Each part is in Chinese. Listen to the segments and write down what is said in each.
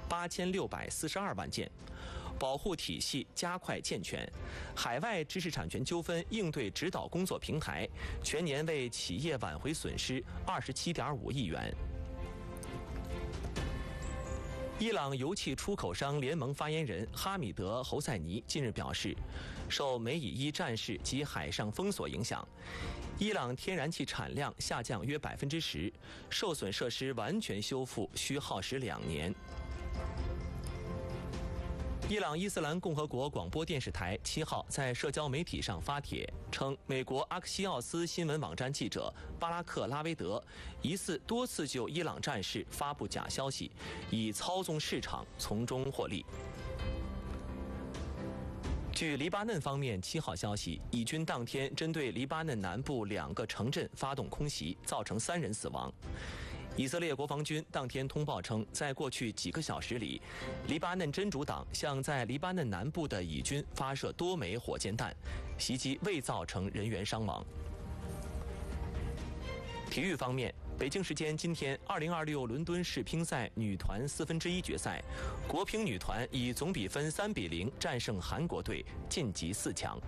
8642万件，保护体系加快健全，海外知识产权纠纷应对指导工作平台全年为企业挽回损失27.5亿元。伊朗油气出口商联盟发言人哈米德·侯赛尼近日表示，受梅以伊战事及海上封锁影响，伊朗天然气产量下降约10%，受损设施完全修复需耗时2年。伊朗伊斯兰共和国广播电视台7号在社交媒体上发帖称，美国阿克西奥斯新闻网站记者巴拉克·拉维德疑似多次就伊朗战事发布假消息，以操纵市场从中获利。据黎巴嫩方面7号消息，以军当天针对黎巴嫩南部2个城镇发动空袭，造成3人死亡。以色列国防军当天通报称，在过去几个小时里，黎巴嫩真主党向在黎巴嫩南部的以军发射多枚火箭弹，袭击未造成人员伤亡。体育方面，北京时间今天2026伦敦世乒赛女团1/4决赛，国乒女团以总比分3-0战胜韩国队，晋级4强。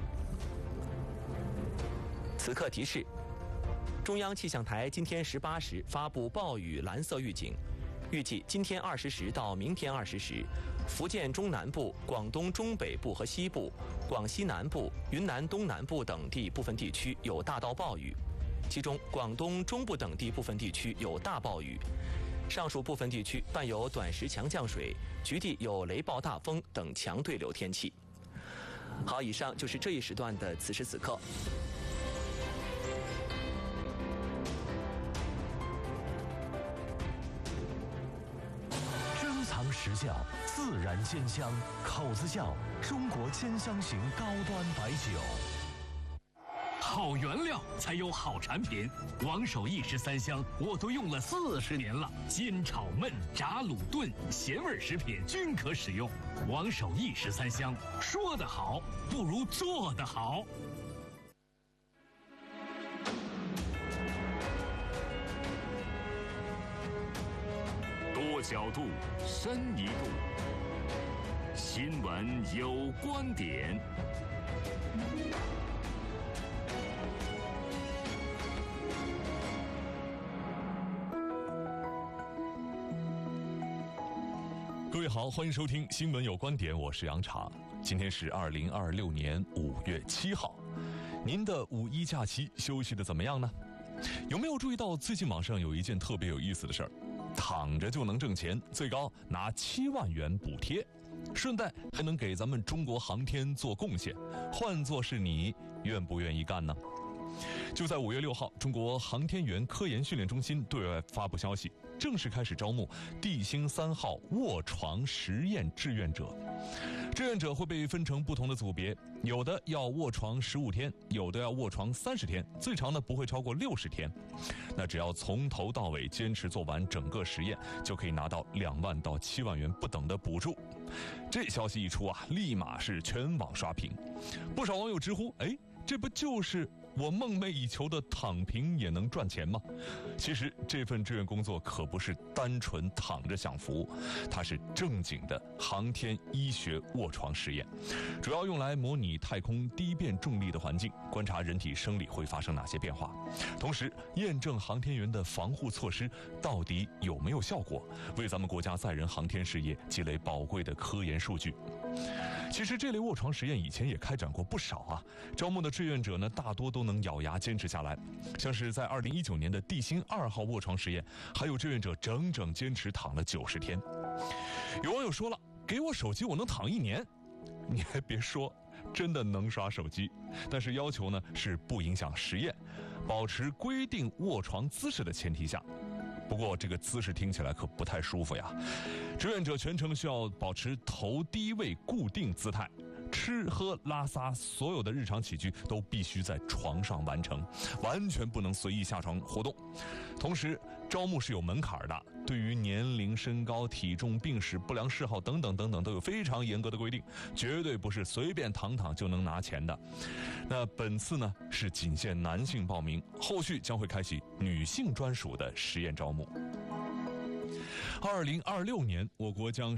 此刻提示：中央气象台今天18时发布暴雨蓝色预警，预计今天20时到明天20时，福建中南部、广东中北部和西部、广西南部、云南东南部等地部分地区有大到暴雨，其中广东中部等地部分地区有大暴雨，上述部分地区伴有短时强降水，局地有雷暴大风等强对流天气。好，以上就是这一时段的此时此刻。 时效，自然鲜香，口子窖中国兼香型高端白酒。 好原料才有好产品，王守义13香我都用了40年了，煎炒焖炸卤炖咸味食品均可使用。王守义13香，说得好不如做得好。 多角度，深一度。新闻有观点。 各位好，欢迎收听《新闻有观点》，我是杨茶。今天是2026年5月7号，您的5一假期休息的怎么样呢？有没有注意到最近网上有一件特别有意思的事儿？躺着就能挣钱，最高拿7万元补贴，顺带还能给咱们中国航天做贡献。换作是你，愿不愿意干呢？就在5月6号，中国航天员科研训练中心对外发布消息，正式开始招募地星3号卧床实验志愿者。志愿者会被分成不同的组别，有的要卧床15天，有的要卧床30天，最长的不会超过60天。那只要从头到尾坚持做完整个实验，就可以拿到2万到7万元不等的补助。这消息一出啊，立马是全网刷屏，不少网友直呼：这不就是我梦寐以求的躺平也能赚钱吗？其实这份志愿工作可不是单纯躺着享福，它是正经的航天医学卧床实验，主要用来模拟太空低变重力的环境，观察人体生理会发生哪些变化，同时验证航天员的防护措施到底有没有效果，为咱们国家载人航天事业积累宝贵的科研数据。其实这类卧床实验以前也开展过不少啊，招募的志愿者呢，大多都能咬牙坚持下来。像是在2019年的地星2号卧床实验，还有志愿者整整坚持躺了90天。有网友说了，给我手机我能躺1年。你还别说，真的能刷手机，但是要求呢是不影响实验，保持规定卧床姿势的前提下。不过这个姿势听起来可不太舒服呀。志愿者全程需要保持头低位固定姿态，吃喝拉撒所有的日常起居都必须在床上完成，完全不能随意下床活动。同时招募是有门槛的，对于年龄、身高、体重、病史、不良嗜好等等等等都有非常严格的规定，绝对不是随便躺躺就能拿钱的。那本次呢是仅限男性报名，后续将会开启女性专属的实验招募。2026年我国将